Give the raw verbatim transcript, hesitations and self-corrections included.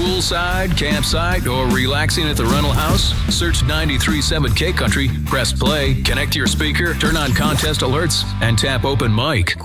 Poolside, campsite, or relaxing at the rental house? Search ninety-three point seven K Country, press play, connect to your speaker, turn on contest alerts, and tap open mic.